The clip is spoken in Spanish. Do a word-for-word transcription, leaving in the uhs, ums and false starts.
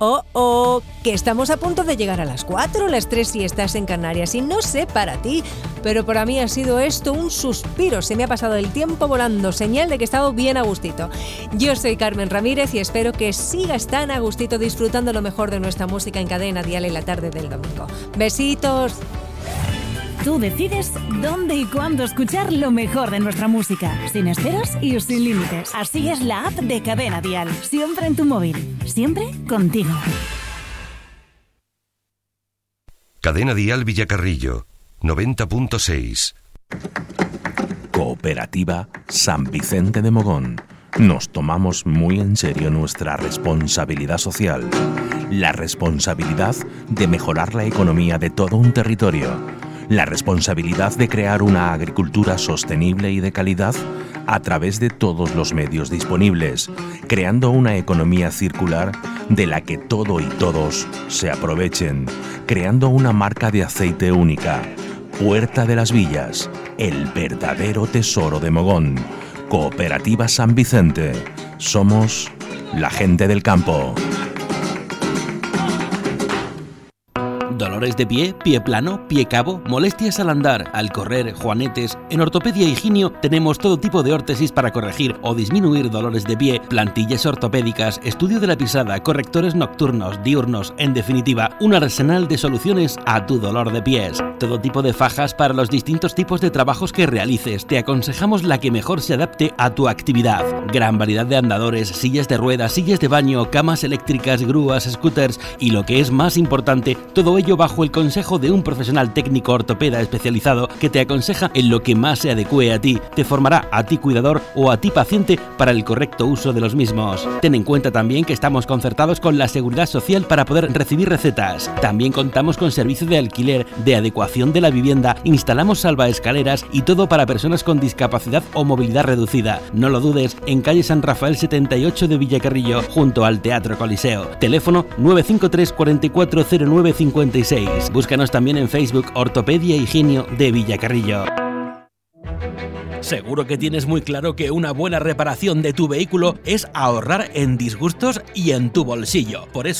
Oh, oh, que estamos a punto de llegar a las cuatro, las tres si estás en Canarias. Y no sé para ti, pero para mí ha sido esto un suspiro. Se me ha pasado el tiempo volando, señal de que he estado bien a gustito. Yo soy Carmen Ramírez y espero que sigas tan a gustito disfrutando lo mejor de nuestra música en Cadena Dial en la tarde del domingo. Besitos. Tú decides dónde y cuándo escuchar lo mejor de nuestra música, sin esperas y sin límites. Así es la app de Cadena Dial, siempre en tu móvil, siempre contigo. Cadena Dial Villacarrillo, noventa punto seis. Cooperativa San Vicente de Mogón. Nos tomamos muy en serio nuestra responsabilidad social, la responsabilidad de mejorar la economía de todo un territorio, la responsabilidad de crear una agricultura sostenible y de calidad a través de todos los medios disponibles, creando una economía circular de la que todo y todos se aprovechen, creando una marca de aceite única. Puerta de las Villas, el verdadero tesoro de Mogón. Cooperativa San Vicente. Somos la gente del campo. Dolores de pie, pie plano, pie cabo, molestias al andar, al correr, juanetes. En Ortopedia Higinio tenemos todo tipo de órtesis para corregir o disminuir dolores de pie, plantillas ortopédicas, estudio de la pisada, correctores nocturnos, diurnos, en definitiva, un arsenal de soluciones a tu dolor de pies. Todo tipo de fajas para los distintos tipos de trabajos que realices. Te aconsejamos la que mejor se adapte a tu actividad. Gran variedad de andadores, sillas de ruedas, sillas de baño, camas eléctricas, grúas, scooters y lo que es más importante, todo ello bajo el consejo de un profesional técnico ortopeda especializado que te aconseja en lo que más se adecue a ti, te formará a ti cuidador o a ti paciente para el correcto uso de los mismos. Ten en cuenta también que estamos concertados con la Seguridad Social para poder recibir recetas. También contamos con servicio de alquiler, de adecuación de la vivienda, instalamos salvaescaleras y todo para personas con discapacidad o movilidad reducida. No lo dudes, en calle San Rafael setenta y ocho de Villacarrillo, junto al Teatro Coliseo. Teléfono nueve cinco tres, cuatro cuatro cero nueve cinco seis. Búscanos también en Facebook Ortopedia Higinio de Villacarrillo. Seguro que tienes muy claro que una buena reparación de tu vehículo es ahorrar en disgustos y en tu bolsillo. Por eso